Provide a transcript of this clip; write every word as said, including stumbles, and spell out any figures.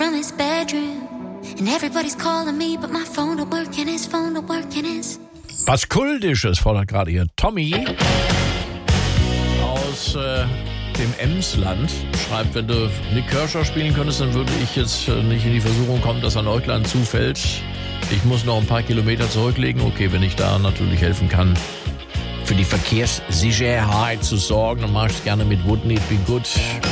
from his bedroom. And everybody's calling me, but my phone don't work and his phone don't work and his... Was Kultisches fordert gerade hier Tommy aus äh, dem Emsland. Schreibt, wenn du Nick Kershaw spielen könntest, dann würde ich jetzt nicht in die Versuchung kommen, dass ein Äuglein zufällt. Ich muss noch ein paar Kilometer zurücklegen. Okay, wenn ich da natürlich helfen kann, für die Verkehrssicherheit zu sorgen, dann mache ich es gerne mit Wouldn't It Be Good.